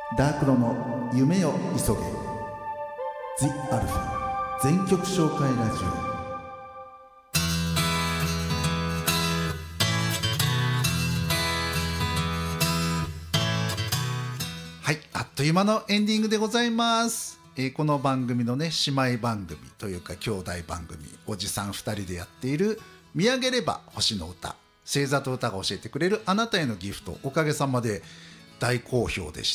ダークロの夢を急げ The アルファ全曲紹介ラジオ。はい、あっという間のエンディングでございます。この番組のね、姉妹番組というか兄弟番組、おじさん2人でやっている見上げれば星の歌、星座と歌が教えてくれるあなたへのギフト、おかげさまで大好評でして、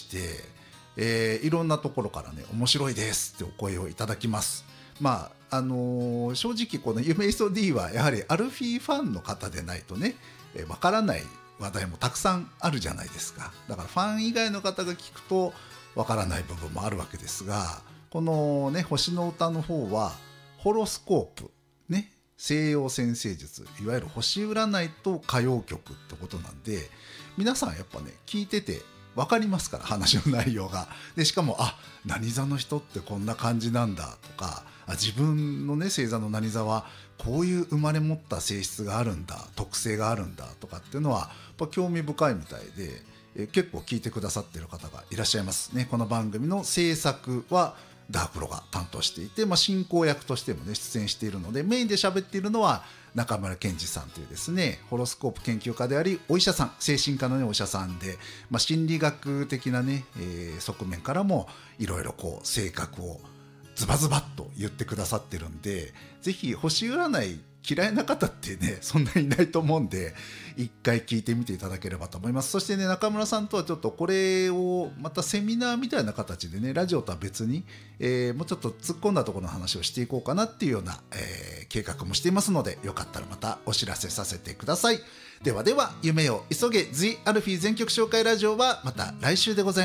いろんなところからね、面白いですってお声をいただきます。まあ正直この夢磯 D はやはりアルフィーファンの方でないとね、わからない話題もたくさんあるじゃないですか。だからファン以外の方が聞くとわからない部分もあるわけですが、このね星の歌の方はホロスコープね、西洋占星術、いわゆる星占いと歌謡曲ってことなんで、皆さんやっぱね聞いてて分かりますから、話の内容が。でしかも何座の人ってこんな感じなんだとか、自分のね星座の何座はこういう生まれ持った性質があるんだ、特性があるんだとかっていうのはやっぱ興味深いみたいで、結構聞いてくださってる方がいらっしゃいますね。この番組の制作はダークロが担当していて、進行役としてもね出演しているので、メインで喋っているのは中村健二さんというですね、ホロスコープ研究家でありお医者さん、精神科の、ね、お医者さんで、心理学的なね、側面からもいろいろこう性格をズバズバっと言ってくださってるんで、ぜひ星占い嫌いな方ってねそんなにいないと思うんで、一回聞いてみていただければと思います。そしてね、中村さんとはちょっとこれをまたセミナーみたいな形でね、ラジオとは別に、もうちょっと突っ込んだところの話をしていこうかなっていうような、計画もしていますので、よかったらまたお知らせさせてください。ではでは、夢を急げ The アルフィー全曲紹介ラジオはまた来週でございます。